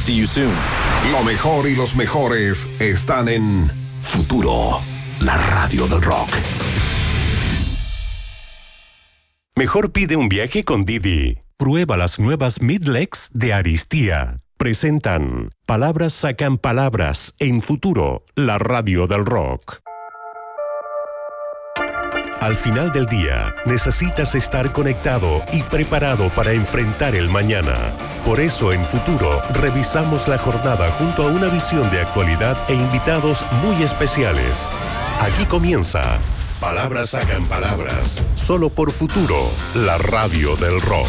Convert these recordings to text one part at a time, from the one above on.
See you soon. Lo mejor y los mejores están en Futuro, la radio del rock. Mejor pide un viaje con Didi. Prueba las nuevas Midlex de Aristía. Presentan Palabras sacan palabras en Futuro, la radio del rock. Al final del día, necesitas estar conectado y preparado para enfrentar el mañana. Por eso, en Futuro, revisamos la jornada junto a una visión de actualidad e invitados muy especiales. Aquí comienza Palabras sacan palabras, solo por Futuro, la radio del rock.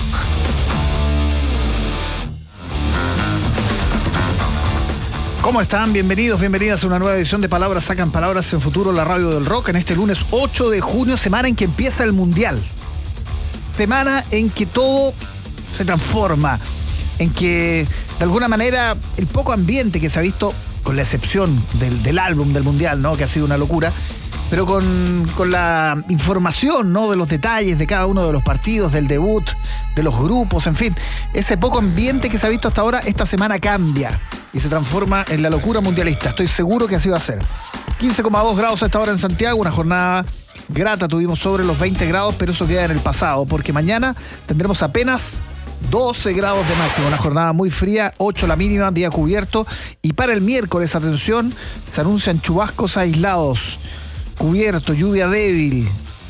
¿Cómo están? Bienvenidos, bienvenidas a una nueva edición de Palabras sacan palabras en Futuro, la radio del rock, en este lunes 8 de junio, semana en que empieza el Mundial. Semana en que todo se transforma, en que de alguna manera el poco ambiente que se ha visto, con la excepción del álbum del Mundial, ¿no?, que ha sido una locura, pero con la información, ¿no?, de los detalles de cada uno de los partidos, del debut, de los grupos, en fin, ese poco ambiente que se ha visto hasta ahora, esta semana cambia y se transforma en la locura mundialista. Estoy seguro que así va a ser. 15,2 grados a esta hora en Santiago, una jornada grata, tuvimos sobre los 20 grados, pero eso queda en el pasado, porque mañana tendremos apenas 12 grados de máximo, una jornada muy fría, 8 la mínima, día cubierto, y para el miércoles, atención, se anuncian chubascos aislados, cubierto, lluvia débil.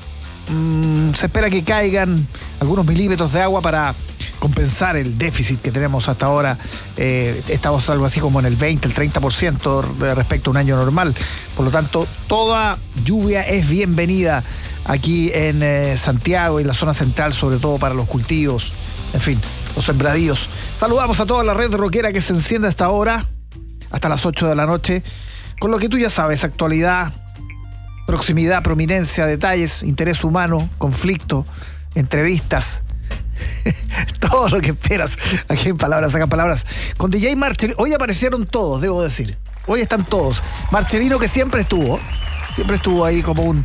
Se espera que caigan algunos milímetros de agua para compensar el déficit que tenemos hasta ahora. Estamos algo así como en el 20, el 30% respecto a un año normal. Por lo tanto, toda lluvia es bienvenida aquí en Santiago y en la zona central, sobre todo para los cultivos, en fin, los sembradíos. Saludamos a toda la red rockera que se enciende hasta ahora, hasta las 8 de la noche, con lo que tú ya sabes: actualidad, proximidad, prominencia, detalles, interés humano, conflicto, entrevistas, todo lo que esperas aquí en Palabras sacan palabras. Con DJ Marcelino, hoy aparecieron todos, debo decir. Hoy están todos. Marcelino, que siempre estuvo ahí como un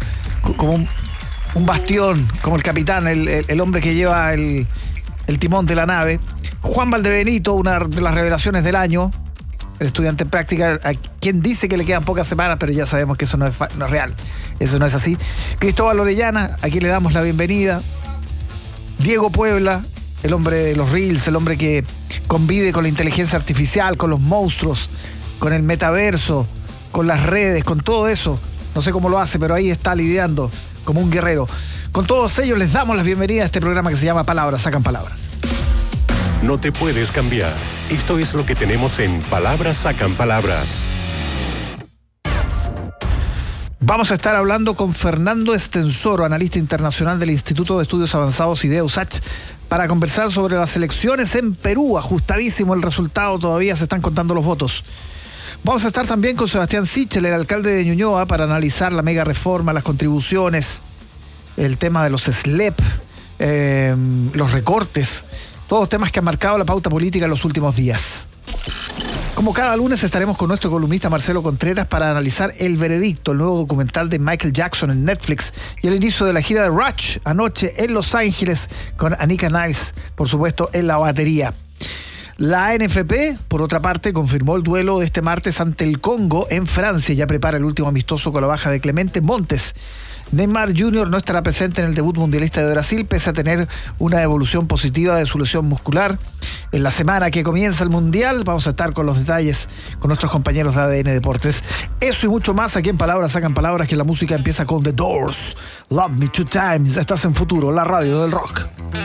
bastión, como el capitán, el hombre que lleva el timón de la nave. Juan Valdebenito, una de las revelaciones del año, el estudiante en práctica, a quien dice que le quedan pocas semanas, pero ya sabemos que eso no es real, eso no es así. Cristóbal Orellana, aquí le damos la bienvenida. Diego Puebla, el hombre de los reels, el hombre que convive con la inteligencia artificial, con los monstruos, con el metaverso, con las redes, con todo eso. No sé cómo lo hace, pero ahí está lidiando como un guerrero. Con todos ellos les damos la bienvenida a este programa que se llama Palabras sacan palabras. No te puedes cambiar. Esto es lo que tenemos en Palabras sacan palabras. Vamos a estar hablando con Fernando Estensoro, analista internacional del Instituto de Estudios Avanzados IDEUSACH, para conversar sobre las elecciones en Perú. Ajustadísimo el resultado, todavía se están contando los votos. Vamos a estar también con Sebastián Sichel, el alcalde de Ñuñoa, para analizar la mega reforma, las contribuciones, el tema de los SLEP, los recortes, todos temas que han marcado la pauta política en los últimos días. Como cada lunes estaremos con nuestro columnista Marcelo Contreras para analizar El Veredicto, el nuevo documental de Michael Jackson en Netflix, y el inicio de la gira de Rush anoche en Los Ángeles con Anika Niles, por supuesto, en la batería. La ANFP, por otra parte, confirmó el duelo de este martes ante el Congo en Francia. Ya prepara el último amistoso con la baja de Clemente Montes. Neymar Jr. no estará presente en el debut mundialista de Brasil, pese a tener una evolución positiva de su lesión muscular. En la semana que comienza el Mundial vamos a estar con los detalles con nuestros compañeros de ADN Deportes. Eso y mucho más aquí en Palabras sacan palabras, que la música empieza con The Doors. Love Me Two Times. Estás en Futuro, la radio del rock.